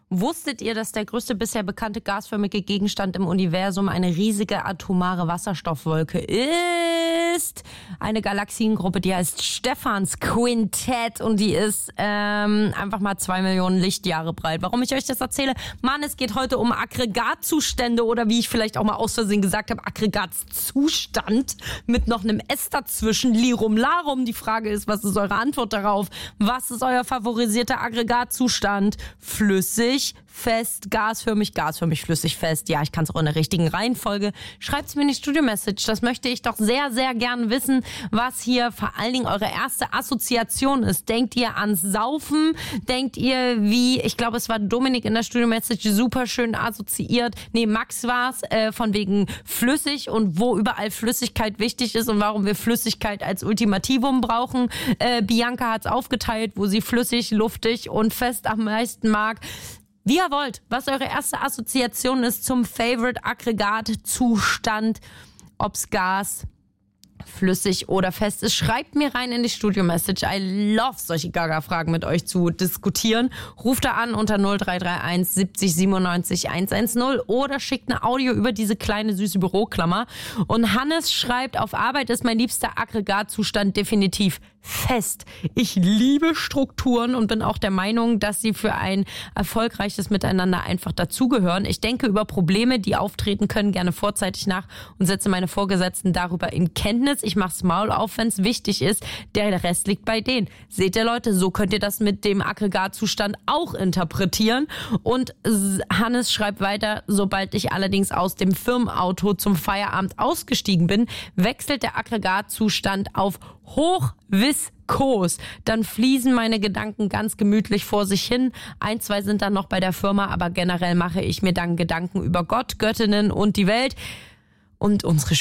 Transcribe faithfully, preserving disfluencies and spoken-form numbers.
Wusstet ihr, dass der größte bisher bekannte gasförmige Gegenstand im Universum eine riesige atomare Wasserstoffwolke ist? Eine Galaxiengruppe, die heißt Stephans Quintett und die ist ähm, einfach mal zwei Millionen Lichtjahre breit. Warum ich euch das erzähle? Mann, es geht heute um Aggregatzustände oder wie ich vielleicht auch mal aus Versehen gesagt habe, Aggregatzustand mit noch einem S dazwischen. Lirum Larum. Die Frage ist, was ist eure Antwort darauf? Was ist euer favorisierter Aggregatzustand? Flüssig, fest, gasförmig, gasförmig, flüssig, fest. Ja, ich kann es auch in der richtigen Reihenfolge. Schreibt es mir in die Studio-Message. Das möchte ich doch sehr, sehr gern wissen, was hier vor allen Dingen eure erste Assoziation ist. Denkt ihr ans Saufen? Denkt ihr wie, ich glaube, es war Dominik in der Studio-Message super schön assoziiert. Nee, Max war es, äh, von wegen flüssig und wo überall Flüssigkeit wichtig ist und warum wir Flüssigkeit als Ultimativum brauchen. Äh, Bianca hat es aufgeteilt, wo sie flüssig, luftig und fest am meisten mag. Wie ihr wollt, was eure erste Assoziation ist zum Favorite-Aggregat-Zustand, ob's Gas, flüssig oder fest ist, schreibt mir rein in die Studio-Message. I love solche Gaga-Fragen mit euch zu diskutieren. Ruft da an unter null drei drei eins siebzig siebenundneunzig hundertzehn oder schickt eine Audio über diese kleine süße Büroklammer. Und Hannes schreibt, auf Arbeit ist mein liebster Aggregatzustand definitiv fest. Ich liebe Strukturen und bin auch der Meinung, dass sie für ein erfolgreiches Miteinander einfach dazugehören. Ich denke über Probleme, die auftreten können, gerne vorzeitig nach und setze meine Vorgesetzten darüber in Kenntnis. Ich mach's Maul auf, wenn es wichtig ist. Der Rest liegt bei denen. Seht ihr, Leute, so könnt ihr das mit dem Aggregatzustand auch interpretieren. Und Hannes schreibt weiter, sobald ich allerdings aus dem Firmenauto zum Feierabend ausgestiegen bin, wechselt der Aggregatzustand auf hochviskos. Dann fließen meine Gedanken ganz gemütlich vor sich hin. Ein, zwei sind dann noch bei der Firma, aber generell mache ich mir dann Gedanken über Gott, Göttinnen und die Welt und unsere